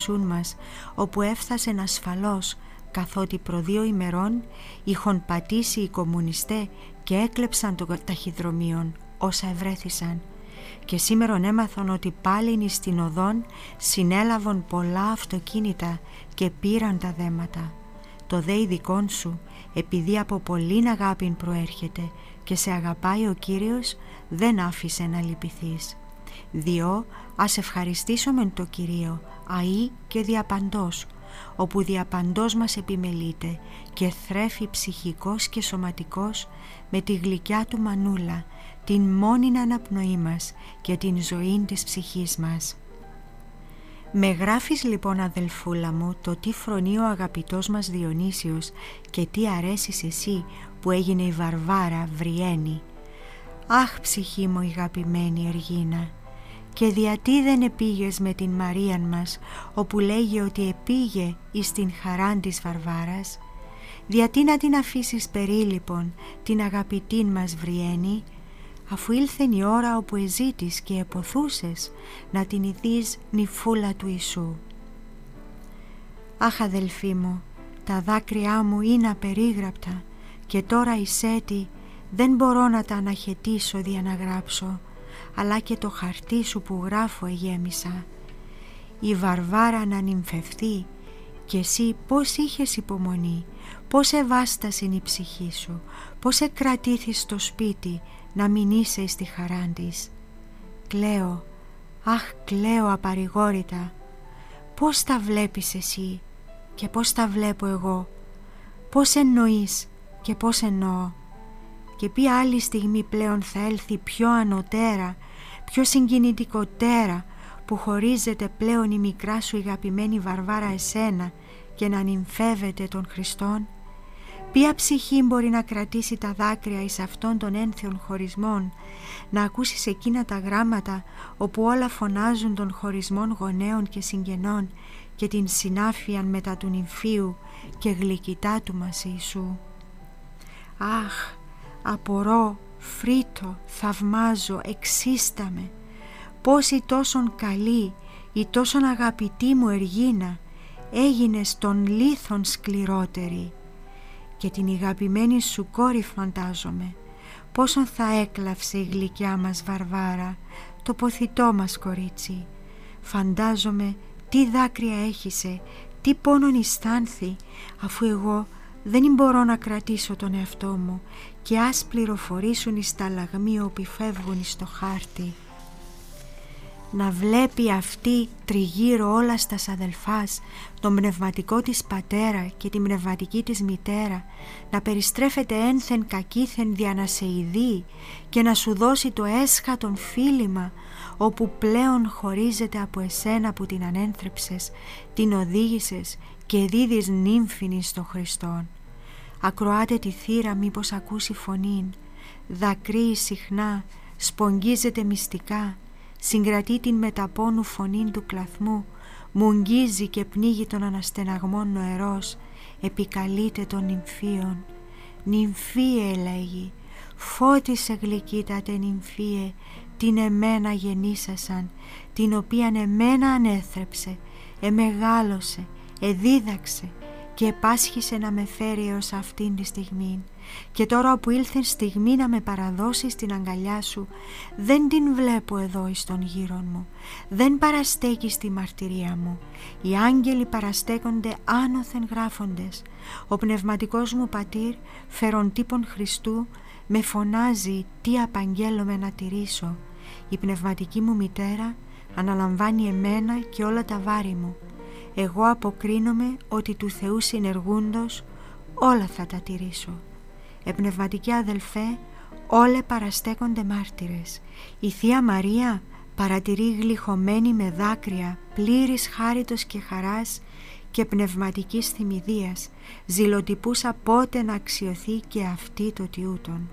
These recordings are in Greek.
Ιησούν μας, όπου έφτασεν ασφαλώς, καθότι προ 2 ημερών είχον πατήσει οι κομμουνιστέ και έκλεψαν των ταχυδρομείων όσα ευρέθησαν. Και σήμερον έμαθαν ότι πάλιν εις την οδόν συνέλαβαν πολλά αυτοκίνητα και πήραν τα δέματα. Το δε ειδικόν σου, επειδή από πολλήν αγάπην προέρχεται και σε αγαπάει ο Κύριος, δεν άφησε να λυπηθείς. Διό ας ευχαριστήσομεν το Κυρίο αεί και διαπαντός, όπου διαπαντός μας επιμελείται και θρέφει ψυχικός και σωματικός με τη γλυκιά του μανούλα, την μόνην αναπνοή μας και την ζωή της ψυχής μας. Με γράφεις λοιπόν, αδελφούλα μου, το τι φρονεί ο αγαπητός μας Διονύσιος και τι αρέσεις εσύ που έγινε η Βαρβάρα Βριένη. Αχ, ψυχή μου αγαπημένη Εργίνα, και διατί δεν επήγες με την Μαρίαν μας, όπου λέγει ότι επήγε εις την χαράν της Βαρβάρας? Διατί να την αφήσεις περίληπον την αγαπητήν μας Βριένη, αφού ήλθεν η ώρα όπου εζήτης και εποθούσες να την ηθείς νυφούλα του Ιησού. Αχ, αδελφοί μου, τα δάκρυά μου είναι απερίγραπτα και τώρα εισέτη δεν μπορώ να τα αναχαιτήσω δια να γράψω, αλλά και το χαρτί σου που γράφω εγέμισα. Η Βαρβάρα να νυμφευθεί και εσύ πώς είχες υπομονή, πώς ευάστασιν η ψυχή σου, πώς εκρατήθης στο σπίτι να μην είσαι στη χαρά της. Κλαίω, αχ, κλαίω απαρηγόρητα. Πώς τα βλέπεις εσύ και πώς τα βλέπω εγώ, πώς εννοείς και πώς εννοώ, και ποια άλλη στιγμή πλέον θα έλθει πιο ανωτέρα, πιο συγκινητικότερα, που χωρίζεται πλέον η μικρά σου αγαπημένη Βαρβάρα εσένα και να νυμφεύεται των Χριστών? Ποια ψυχή μπορεί να κρατήσει τα δάκρυα εις αυτών των ένθιων χωρισμών, να ακούσεις εκείνα τα γράμματα όπου όλα φωνάζουν των χωρισμών γονέων και συγγενών και την συνάφιαν μετά του νυμφίου και γλυκητά του μας Ιησού? Αχ, απορώ, φρύτω, θαυμάζω, εξίσταμαι, πως η τόσον καλή, η τόσον αγαπητή μου Εργίνα έγινες των λίθων σκληρότερη, και την αγαπημένη σου κόρη φαντάζομαι πόσον θα έκλαυσε η γλυκιά μας Βαρβάρα, το ποθητό μας κορίτσι. Φαντάζομαι τι δάκρυα έχισε, τι πόνον αισθάνθη, αφού εγώ δεν μπορώ να κρατήσω τον εαυτό μου και ας πληροφορήσουν εις τα λαγμοί όπου φεύγουν εις το χάρτη. Να βλέπει αυτή τριγύρω όλα στας αδελφάς τον πνευματικό της πατέρα και την πνευματική της μητέρα, να περιστρέφεται ένθεν κακήθεν δια να σε ειδεί και να σου δώσει το έσχατον φίλημα, όπου πλέον χωρίζεται από εσένα που την ανένθρεψες, την οδήγησες και δίδεις νύμφην στο Χριστόν. Ακροάτε τη θύρα μήπως ακούσει φωνήν, δακρύει συχνά, σπογγίζεται μυστικά, συγκρατεί την μεταπόνου φωνήν του κλαθμού, μουγγίζει και πνίγει τον αναστεναγμόν νοερός, επικαλείται των νυμφίων. Νυμφίε, λέγει, φώτισε γλυκύτατε νυμφίε, την εμένα γεννήσασαν, την οποίαν εμένα ανέθρεψε, εμεγάλωσε, εδίδαξε και επάσχισε να με φέρει έως αυτήν τη στιγμή. Και τώρα όπου ήλθε στιγμή να με παραδώσει στην αγκαλιά σου, δεν την βλέπω εδώ εις των γύρων μου, δεν παραστέκει στη μαρτυρία μου. Οι άγγελοι παραστέκονται άνωθεν γράφοντες. Ο πνευματικός μου πατήρ, φεροντύπων Χριστού, με φωνάζει τι απαγγέλλομαι να τηρήσω. Η πνευματική μου μητέρα αναλαμβάνει εμένα και όλα τα βάρη μου. Εγώ αποκρίνομαι ότι του Θεού συνεργούντος όλα θα τα τηρήσω. Πνευματικοί αδελφέ, όλε παραστέκονται μάρτυρες. Η Θεία Μαρία παρατηρεί γλυχωμένη με δάκρυα, πλήρης χάριτος και χαράς και πνευματικής θυμηδίας, ζηλοτυπούσα πότε να αξιωθεί και αυτή το τιούτον.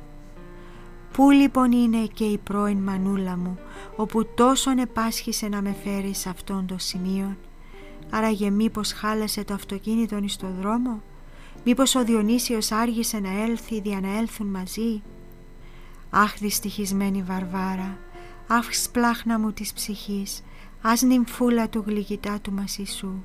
Πού λοιπόν είναι και η πρώην μανούλα μου, όπου τόσον επάσχισε να με φέρει σε αυτόν το σημείο? Άραγε μήπως χάλασε το αυτοκίνητον εις το δρόμο? Μήπως ο Διονύσιος άργησε να έλθει δια να έλθουν μαζί? Αχ, δυστυχισμένη Βαρβάρα, αχ, σπλάχνα μου της ψυχής, ας νυμφούλα του γλυκητά του μας Ιησού.